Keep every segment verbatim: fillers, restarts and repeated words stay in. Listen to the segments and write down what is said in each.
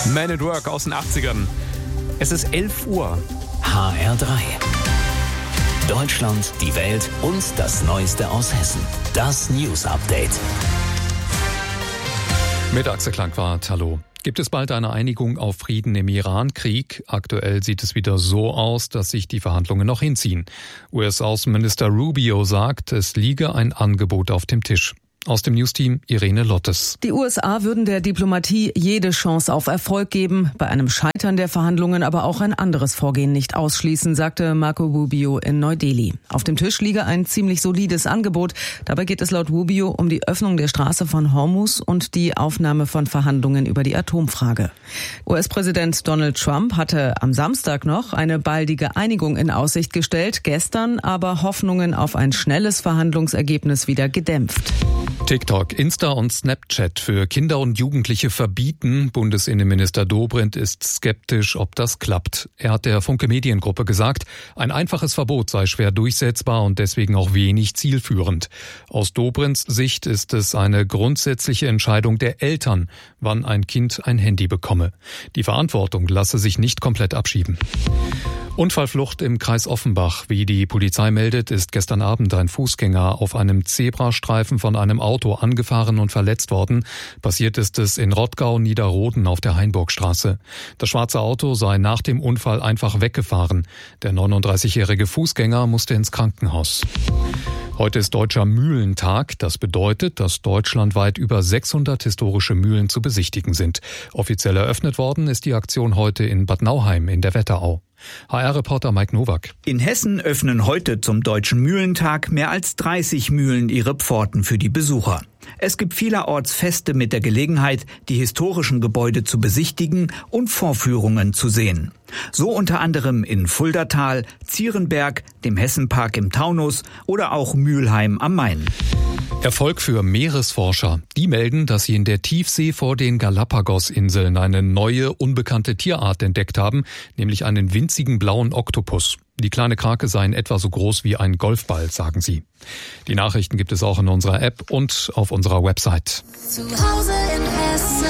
Man at Work aus den achtzigern. Es ist elf Uhr. H R drei. Deutschland, die Welt und das Neueste aus Hessen. Das News Update. Mit Axel Klangwart, hallo. Gibt es bald eine Einigung auf Frieden im Iran-Krieg? Aktuell sieht es wieder so aus, dass sich die Verhandlungen noch hinziehen. U S-Außenminister Rubio sagt, es liege ein Angebot auf dem Tisch. Aus dem Newsteam Irene Lottes. Die U S A würden der Diplomatie jede Chance auf Erfolg geben, bei einem Scheitern der Verhandlungen aber auch ein anderes Vorgehen nicht ausschließen, sagte Marco Rubio in Neu-Delhi. Auf dem Tisch liege ein ziemlich solides Angebot. Dabei geht es laut Rubio um die Öffnung der Straße von Hormuz und die Aufnahme von Verhandlungen über die Atomfrage. U S-Präsident Donald Trump hatte am Samstag noch eine baldige Einigung in Aussicht gestellt, gestern aber Hoffnungen auf ein schnelles Verhandlungsergebnis wieder gedämpft. TikTok, Insta und Snapchat für Kinder und Jugendliche verbieten. Bundesinnenminister Dobrindt ist skeptisch, ob das klappt. Er hat der Funke Mediengruppe gesagt, ein einfaches Verbot sei schwer durchsetzbar und deswegen auch wenig zielführend. Aus Dobrindts Sicht ist es eine grundsätzliche Entscheidung der Eltern, wann ein Kind ein Handy bekomme. Die Verantwortung lasse sich nicht komplett abschieben. Unfallflucht im Kreis Offenbach. Wie die Polizei meldet, ist gestern Abend ein Fußgänger auf einem Zebrastreifen von einem Auto angefahren und verletzt worden. Passiert ist es in Rottgau-Niederroden auf der Hainburgstraße. Das schwarze Auto sei nach dem Unfall einfach weggefahren. Der neununddreißigjährige Fußgänger musste ins Krankenhaus. Heute ist Deutscher Mühlentag. Das bedeutet, dass deutschlandweit über sechshundert historische Mühlen zu besichtigen sind. Offiziell eröffnet worden ist die Aktion heute in Bad Nauheim in der Wetterau. H R-Reporter Mike Nowak. In Hessen öffnen heute zum Deutschen Mühlentag mehr als dreißig Mühlen ihre Pforten für die Besucher. Es gibt vielerorts Feste mit der Gelegenheit, die historischen Gebäude zu besichtigen und Vorführungen zu sehen. So unter anderem in Fuldatal, Zierenberg, dem Hessenpark im Taunus oder auch Mülheim am Main. Erfolg für Meeresforscher. Die melden, dass sie in der Tiefsee vor den Galapagos-Inseln eine neue, unbekannte Tierart entdeckt haben, nämlich einen winzigen blauen Oktopus. Die kleine Krake sei in etwa so groß wie ein Golfball, sagen sie. Die Nachrichten gibt es auch in unserer App und auf unserer Website. Zu Hause in Hessen.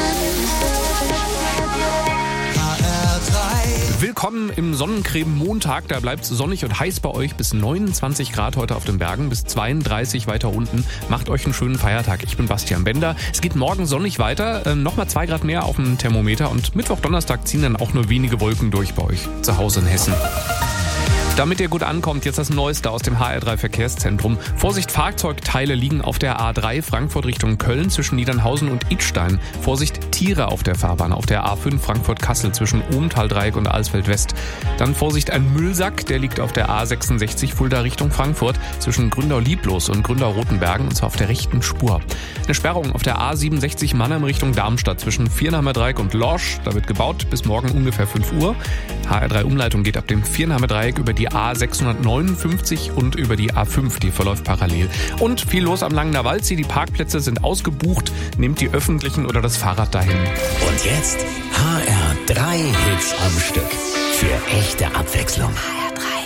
Willkommen im Sonnencreme-Montag. Da bleibt es sonnig und heiß bei euch. Bis neunundzwanzig Grad heute auf den Bergen, bis zweiunddreißig weiter unten. Macht euch einen schönen Feiertag. Ich bin Bastian Bender. Es geht morgen sonnig weiter. Äh, Nochmal zwei Grad mehr auf dem Thermometer. Und Mittwoch, Donnerstag ziehen dann auch nur wenige Wolken durch bei euch zu Hause in Hessen. Damit ihr gut ankommt, jetzt das Neueste aus dem H R drei Verkehrszentrum. Vorsicht, Fahrzeugteile liegen auf der A drei Frankfurt Richtung Köln zwischen Niedernhausen und Idstein. Vorsicht, Tiere auf der Fahrbahn auf der A fünf Frankfurt-Kassel zwischen Ohmtal-Dreieck und Alsfeld-West. Dann Vorsicht, ein Müllsack, der liegt auf der A sechsundsechzig Fulda Richtung Frankfurt zwischen Gründau-Lieblos und Gründau-Rotenbergen und zwar auf der rechten Spur. Eine Sperrung auf der A siebenundsechzig Mannheim Richtung Darmstadt zwischen Viernheimer Dreieck und Lorsch. Da wird gebaut bis morgen ungefähr fünf Uhr. H R drei Umleitung geht ab dem Viernheimer Dreieck über die Die A sechshundertneunundfünfzig und über die A fünf, die verläuft parallel. Und viel los am Langener Waldsee, die Parkplätze sind ausgebucht, nehmt die öffentlichen oder das Fahrrad dahin. Und jetzt H R drei Hits am Stück. Für echte Abwechslung.